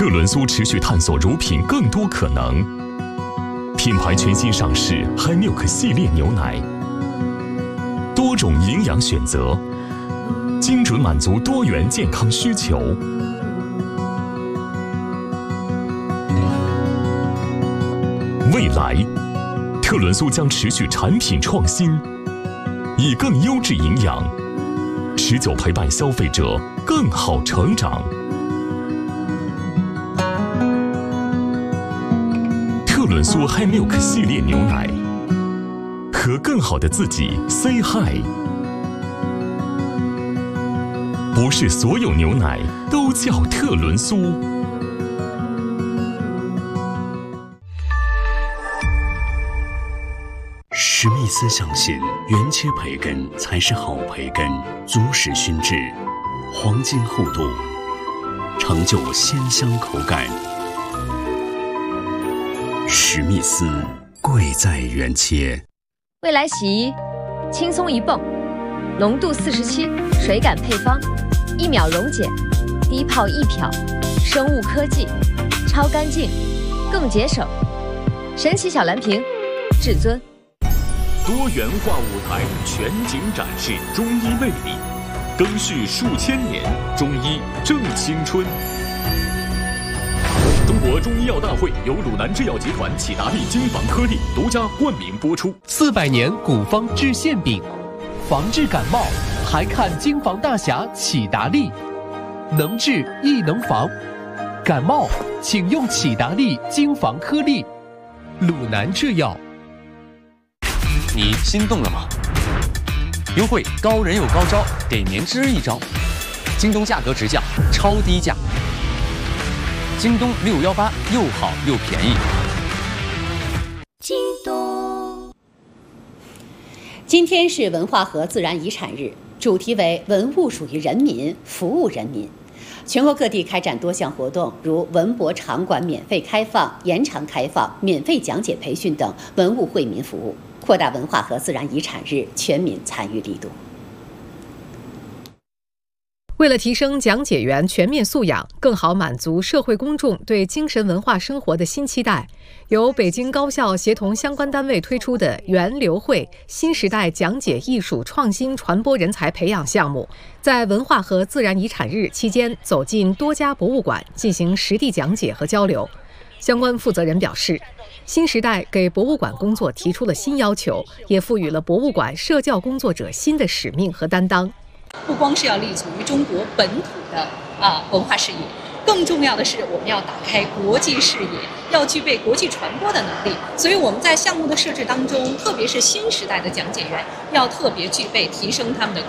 特仑苏持续探索乳品更多可能。品牌全新上市 Hi Milk 系列牛奶，多种营养选择，精准满足多元健康需求。未来，特仑苏将持续产品创新，以更优质营养，持久陪伴消费者更好成长。特仑苏 Hi Milk 系列牛奶，和更好的自己 say hi。不是所有牛奶都叫特仑苏。 史密斯相信，原切培根才是好培根，足使熏制，黄金厚度，成就鲜香口感。史密斯，贵在原切。 未来洗衣，轻松一泵，浓度47，水感配方，1秒溶解，低泡易漂，生物科技，超干净，更节省。神奇小蓝瓶，至尊。 多元化舞台全景展示中医魅力，更续数千年，中医正青春。中国中医药大会由鲁南制药集团启达利金防颗粒独家冠名播出。 400年古方治馅饼，防治感冒还看金防大侠启达利，能治亦能防。感冒请用启达利金防颗粒。鲁南制药。 你心动了吗？优惠高人有高招，给年之一招。京东价格直降，超低价。京东618又好又便宜。 京东。今天是文化和自然遗产日，主题为文物属于人民，服务人民。全国各地开展多项活动，如文博场馆免费开放、延长开放、免费讲解培训等文物惠民服务，扩大文化和自然遗产日全民参与力度。 为了提升讲解员全面素养，更好满足社会公众对精神文化生活的新期待，由北京高校协同相关单位推出的源流会新时代讲解艺术创新传播人才培养项目，在文化和自然遗产日期间走进多家博物馆进行实地讲解和交流。相关负责人表示，新时代给博物馆工作提出了新要求，也赋予了博物馆社教工作者新的使命和担当。 不光是要立足于中国本土的文化事业，更重要的是我们要打开国际视野，要具备国际传播的能力。所以我们在项目的设置当中，特别是新时代的讲解员，要特别具备提升他们的